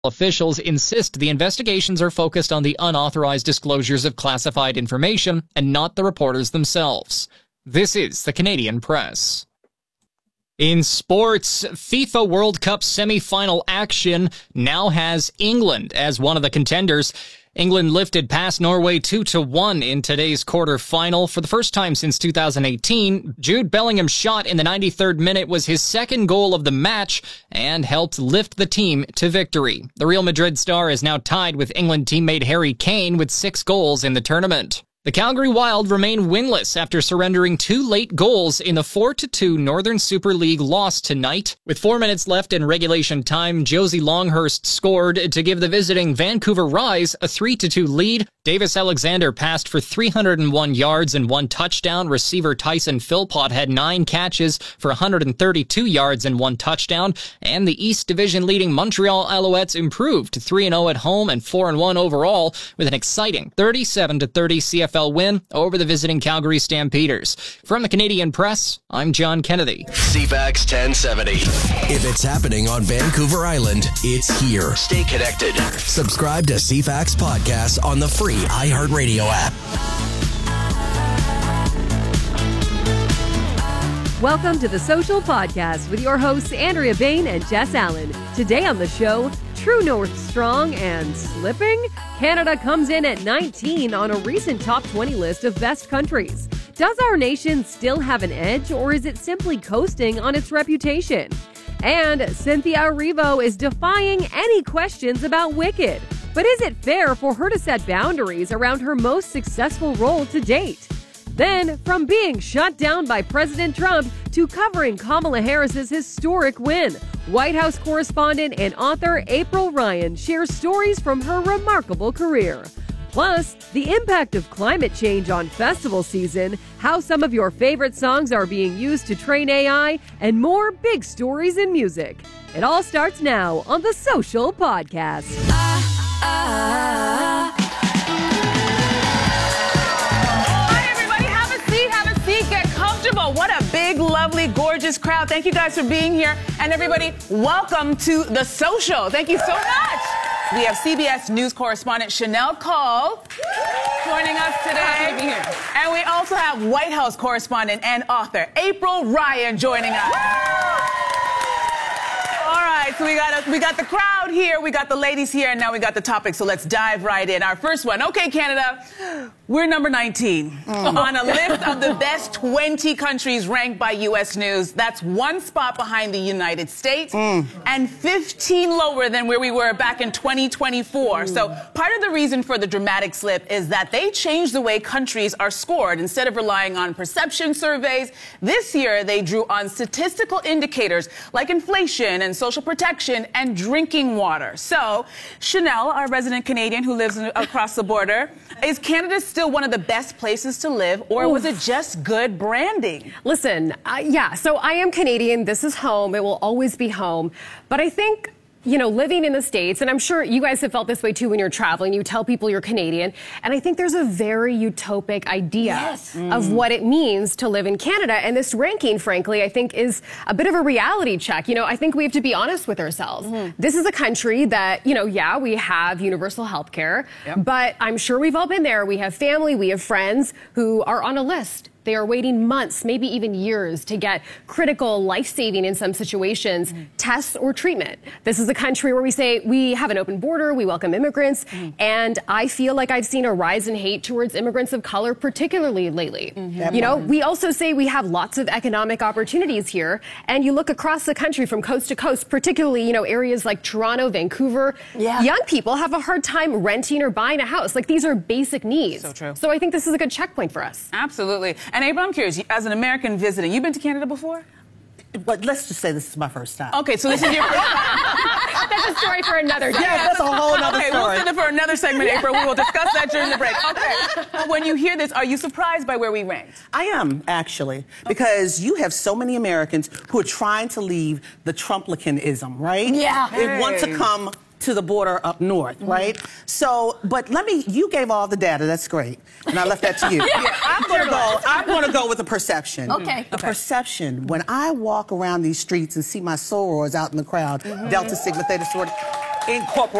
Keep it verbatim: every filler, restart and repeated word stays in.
Officials insist the investigations are focused on the unauthorized disclosures of classified information and not the reporters themselves. This is the Canadian Press. In sports, FIFA World Cup semi-final action now has England as one of the contenders. England lifted past Norway two to one in today's quarterfinal. For the first time since two thousand eighteen, Jude Bellingham's shot in the ninety-third minute was his second goal of the match and helped lift the team to victory. The Real Madrid star is now tied with England teammate Harry Kane with six goals in the tournament. The Calgary Wild remain winless after surrendering two late goals in the four to two Northern Super League loss tonight. With four minutes left in regulation time, Josie Longhurst scored to give the visiting Vancouver Rise a three to two lead. Davis Alexander passed for three hundred one yards and one touchdown. Receiver Tyson Philpott had nine catches for one hundred thirty-two yards and one touchdown. And the East Division leading Montreal Alouettes improved to three and oh at home and four and one overall with an exciting thirty-seven to thirty C F L win over the visiting Calgary Stampeders. From the Canadian Press, I'm John Kennedy. C FAX ten seventy. If it's happening on Vancouver Island, it's here. Stay connected. Subscribe to C FAX Podcast on the free iHeartRadio app. Welcome to the Social Podcast with your hosts Andrea Bain and Jess Allen. Today on the show, True North strong and slipping? Canada comes in at nineteen on a recent top twenty list of best countries. Does our nation still have an edge, or is it simply coasting on its reputation? And Cynthia Erivo is defying any questions about Wicked. But is it fair for her to set boundaries around her most successful role to date? Then, from being shut down by President Trump to covering Kamala Harris's historic win, White House correspondent and author April Ryan shares stories from her remarkable career. Plus, the impact of climate change on festival season, how some of your favorite songs are being used to train A I, and more big stories in music. It all starts now on the Social Podcast. Ah, ah, ah. What a big, lovely, gorgeous crowd. Thank you guys for being here. And everybody, welcome to The Social. Thank you so much. We have C B S News correspondent Chanel Call joining us today. And we also have White House correspondent and author April Ryan joining us. All right, so we got, a, we got the crowd here, we got the ladies here, and now we got the topic, so let's dive right in. Our first one. Okay, Canada, we're number nineteen mm. on a list of the best twenty countries ranked by U S News. That's one spot behind the United States mm. and fifteen lower than where we were back in twenty twenty-four. Mm. So part of the reason for the dramatic slip is that they changed the way countries are scored. Instead of relying on perception surveys, this year they drew on statistical indicators like inflation and social protection and drinking water. So, Chanel, our resident Canadian who lives in, across the border, is Canada still one of the best places to live, or Oof. was it just good branding? Listen, uh, yeah, so I am Canadian. This is home. It will always be home. But I think, you know, living in the States, and I'm sure you guys have felt this way too when you're traveling, you tell people you're Canadian, and I think there's a very utopic idea yes. mm. of what it means to live in Canada. And this ranking, frankly, I think is a bit of a reality check. You know, I think we have to be honest with ourselves. Mm-hmm. This is a country that, you know, yeah, we have universal health care, yep. but I'm sure we've all been there. We have family, we have friends who are on a list. They are waiting months, maybe even years, to get critical, life-saving, in some situations, mm. tests or treatment. This is a country where we say we have an open border, we welcome immigrants, mm. and I feel like I've seen a rise in hate towards immigrants of color, particularly lately. Mm-hmm. You know, we also say we have lots of economic opportunities here, and you look across the country from coast to coast, particularly, you know, areas like Toronto, Vancouver, yeah. young people have a hard time renting or buying a house. Like, these are basic needs. So true. So I think this is a good checkpoint for us. Absolutely. And April, I'm curious, as an American visiting, you've been to Canada before? But let's just say this is my first time. Okay, so this is your first time. That's a story for another day. Yeah, that's a whole other okay, story. We'll send it for another segment, April. We will discuss that during the break. Okay. But when you hear this, are you surprised by where we ranked? I am, actually, because you have so many Americans who are trying to leave the Trumplicanism, right? Yeah. They hey. want to come to the border up north, mm-hmm. right? So, but let me, you gave all the data, that's great. And I left that to you. yeah, I'm gonna go, I'm gonna go with the perception. Okay. The okay. perception, when I walk around these streets and see my sorors out in the crowd, mm-hmm. Delta Sigma Theta Sorority, Incorporated.